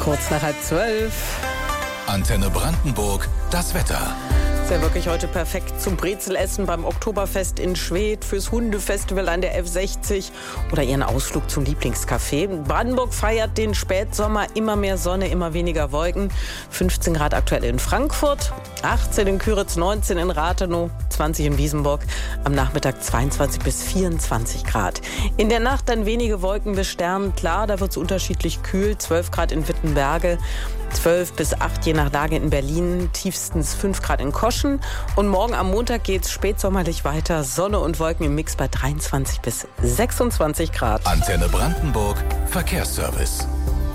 Kurz nach 11:30. Antenne Brandenburg, das Wetter. Ist ja wirklich heute perfekt zum Brezelessen beim Oktoberfest in Schwedt, fürs Hundefestival an der F60 oder Ihren Ausflug zum Lieblingscafé. Brandenburg feiert den Spätsommer, immer mehr Sonne, immer weniger Wolken. 15 Grad aktuell in Frankfurt, 18 in Küritz, 19 in Rathenow, 20 in Wiesenburg. Am Nachmittag 22 bis 24 Grad. In der Nacht dann wenige Wolken bis sternenklar, da wird es unterschiedlich kühl. 12 Grad in Wittenberge, 12 bis 8 je nach Lage in Berlin, tiefstens 5 Grad in Koschen. Und morgen am Montag geht's spätsommerlich weiter. Sonne und Wolken im Mix bei 23 bis 26 Grad. Antenne Brandenburg, Verkehrsservice.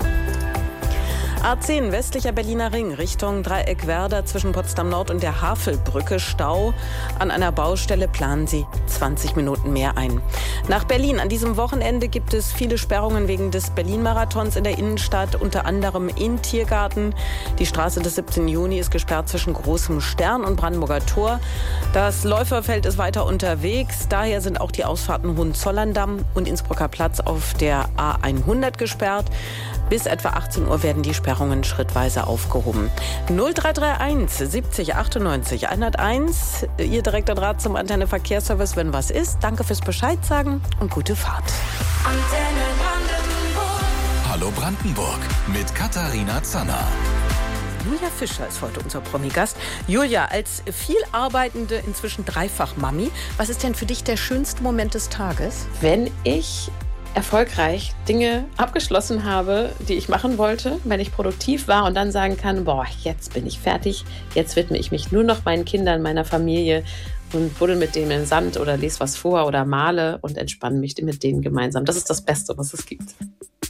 A10 westlicher Berliner Ring Richtung Dreieck Werder zwischen Potsdam Nord und der Havelbrücke Stau. An einer Baustelle planen Sie 20 Minuten mehr ein. Nach Berlin. An diesem Wochenende gibt es viele Sperrungen wegen des Berlin-Marathons in der Innenstadt, unter anderem in Tiergarten. Die Straße des 17. Juni ist gesperrt zwischen Großem Stern und Brandenburger Tor. Das Läuferfeld ist weiter unterwegs. Daher sind auch die Ausfahrten Hohenzollern-Damm und Innsbrucker Platz auf der A100 gesperrt. Bis etwa 18 Uhr werden die Sperrungen schrittweise aufgehoben. 0331 70 98 101, Ihr direkter Draht zum Antenne Verkehrsservice, wenn was ist. Danke fürs Bescheid sagen und gute Fahrt. Antenne Brandenburg. Hallo Brandenburg mit Katharina Zanner. Julia Fischer ist heute unser Promi-Gast. Julia, als viel arbeitende, inzwischen Dreifach-Mami, was ist denn für dich der schönste Moment des Tages? Wenn ich erfolgreich Dinge abgeschlossen habe, die ich machen wollte, wenn ich produktiv war und dann sagen kann, boah, jetzt bin ich fertig, jetzt widme ich mich nur noch meinen Kindern, meiner Familie und buddel mit denen im Sand oder lese was vor oder male und entspanne mich mit denen gemeinsam. Das ist das Beste, was es gibt.